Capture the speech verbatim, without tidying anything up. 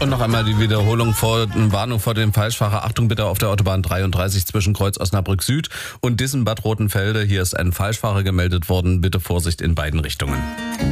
Und noch einmal die Wiederholung vor Warnung vor dem Falschfahrer. Achtung bitte auf der Autobahn dreiunddreißig zwischen Kreuz Osnabrück Süd und Dissen Bad Rotenfelde. Hier ist ein Falschfahrer gemeldet worden. Bitte Vorsicht in beiden Richtungen.